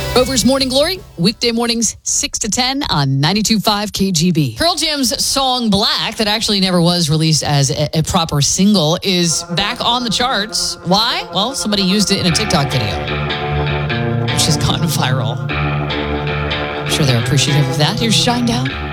Rover's Morning Glory, weekday mornings 6 to 10 on 92.5 KGB. Pearl Jam's song Black, that actually never was released as a proper single, is back on the charts. Why? Well, somebody used it in a TikTok video, which has gone viral. I'm sure they're appreciative of that. Here's Shine Down.